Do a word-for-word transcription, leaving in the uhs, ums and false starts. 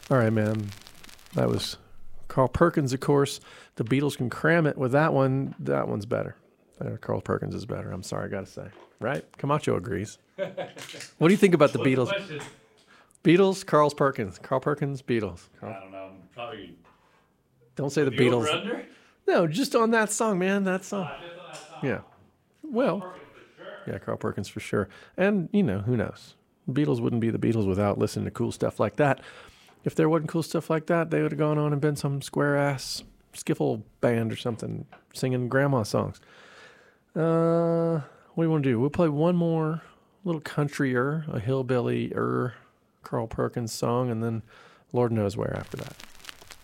All right, man. That was Carl Perkins, of course. The Beatles can cram it with that one. That one's better. Uh, Carl Perkins is better. I'm sorry, I got to say. Right? Camacho agrees. What do you think about the What's Beatles? The question? Beatles, Carl Perkins. Carl Perkins, Beatles. Carl. I don't know. Probably. Don't say the, the Beatles. Over-under? No, just on that song, man. That song. Uh, just on that song. Yeah. Well, Carl Perkins for sure. yeah, Carl Perkins for sure. And, you know, who knows? Beatles wouldn't be the Beatles without listening to cool stuff like that. If there wasn't cool stuff like that, they would have gone on and been some square-ass skiffle band or something singing grandma songs. Uh, what do you want to do? We'll play one more little countryer, a hillbilly-er Carl Perkins song, and then Lord knows where after that.